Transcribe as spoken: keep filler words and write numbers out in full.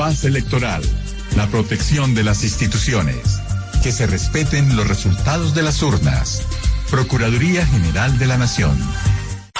paz electoral, la protección de las instituciones, que se respeten los resultados de las urnas. Procuraduría General de la Nación.